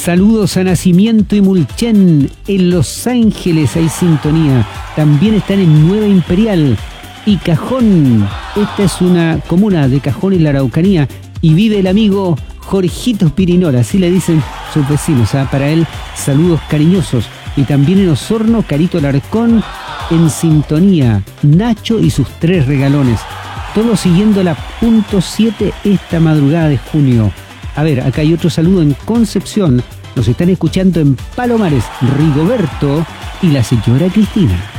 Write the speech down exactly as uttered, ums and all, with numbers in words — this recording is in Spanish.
Saludos a Nacimiento y Mulchen en Los Ángeles, hay sintonía. También están en Nueva Imperial y Cajón. Esta es una comuna de Cajón en la Araucanía y vive el amigo Jorgito Pirinola, así le dicen sus vecinos. ¿eh? Para él, saludos cariñosos. Y también en Osorno, Carito Larcón en sintonía. Nacho y sus tres regalones. Todo siguiendo la punto siete esta madrugada de junio. A ver, acá hay otro saludo en Concepción. Nos están escuchando en Palomares, Rigoberto y la señora Cristina.